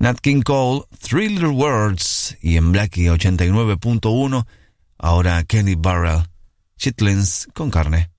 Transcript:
Nat King Cole, Three Little Words, y en Blackie 89.1, ahora Kenny Burrell, Chitlins con carne.